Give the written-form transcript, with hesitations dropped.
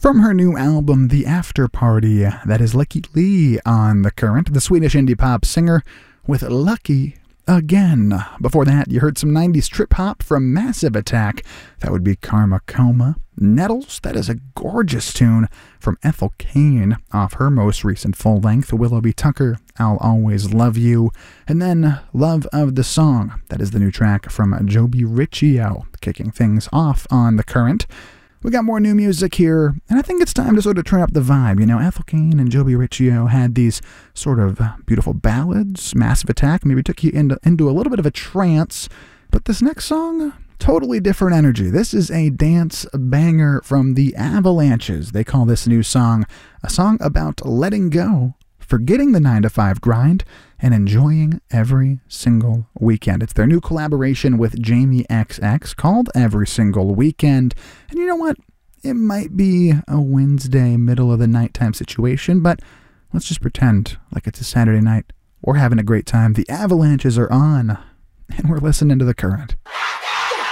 From her new album, The After Party, that is Lucky Lee on The Current, the Swedish indie pop singer with Lucky Again. Before that, you heard some 90s trip-hop from Massive Attack. That would be Karma Coma. Nettles, that is a gorgeous tune from Ethel Cain off her most recent full-length, Willoughby Tucker, I'll Always Love You. And then Love of the Song, that is the new track from Joby Riccio, kicking things off on The Current. We got more new music here, and I think it's time to sort of turn up the vibe. You know, Ethel Cain and Joby Riccio had these sort of beautiful ballads. Massive Attack maybe took you into a little bit of a trance, but this next song, totally different energy. This is a dance banger from the Avalanches. They call this new song a song about letting go, forgetting the 9-to-5 grind, and enjoying every single weekend. It's their new collaboration with Jamie XX called Every Single Weekend. And you know what? It might be a Wednesday, middle of the nighttime situation, but let's just pretend like it's a Saturday night. We're having a great time. The Avalanches are on, and we're listening to The Current.